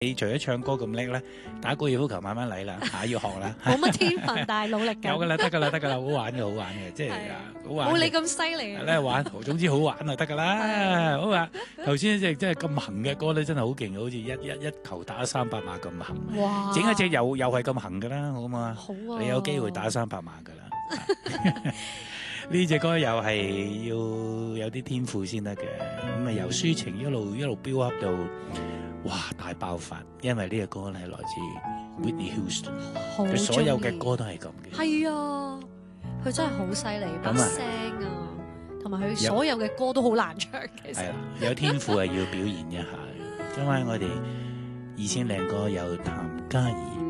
你除咗唱歌咁叻咧，打高爾夫球慢慢嚟啦，要學啦。 冇乜天分，但係努力緊。 有噶啦，得噶啦，得噶啦，好玩嘅，即係好玩。 冇你咁犀利啊！ 咧玩，總之好玩就得噶啦。好啊，頭先一隻真係咁行嘅歌咧，真係好勁，好似一球打300碼咁行。 哇！ 整一隻又係咁行噶啦，好嘛？ 好啊！ 你有機會打300碼噶啦。呢隻歌又係要有啲天賦先得嘅，咁啊由抒情一路 build up 到。哇！大爆發，因為呢個歌咧係來自 Whitney Houston，佢所有嘅歌都係咁嘅。 係啊，佢真係好犀利，把聲啊，同埋佢所有嘅歌都好難唱。其實係啦， 有天賦係要表現一下嘅。今晚我哋2000靚歌有譚嘉儀。